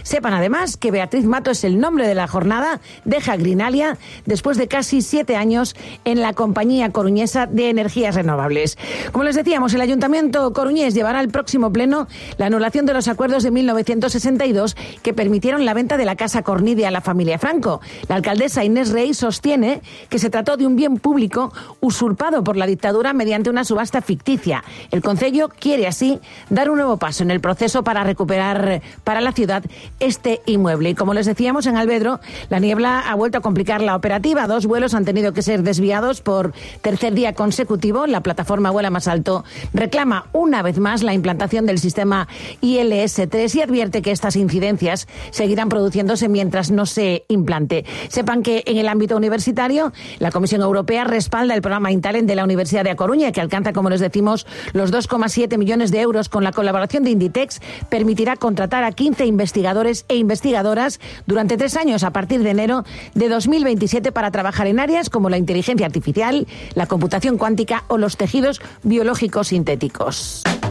Sepan además que Beatriz Mato es el nombre de la jornada, deja Greenalia después de casi 7 años en la compañía coruñesa de energías renovables. Como les decíamos, el Ayuntamiento coruñés llevará al próximo pleno la anulación de los acuerdos de 1962 que permitieron la venta de la Casa Cornide a la familia Franco. La alcaldesa Inés Rey sostiene que se trató de un bien público usurpado por la dictadura mediante una subasta ficticia. El concello quiere así dar un nuevo paso en el proceso para recuperar para la ciudad este inmueble. Y como les decíamos, en Alvedro la niebla ha vuelto a complicar la operativa. 2 vuelos han tenido que ser desviados por tercer día consecutivo. La plataforma Vuela Más Alto reclama una vez más la implantación del sistema ILS-3 y advierte que estas incidencias seguirán produciéndose mientras no se implante. Sepan que en el ámbito universitario la Comisión Europea respalda el programa Intalent de la Universidad de A Coruña, que alcanza, como les decimos, los 2,7 millones de euros. Con la colaboración de Inditex permitirá contratar a 15 investigadores e investigadoras durante 3 años a partir de enero de 2027 para trabajar en áreas como la inteligencia artificial, la computación cuántica o los tejidos biológicos sintéticos.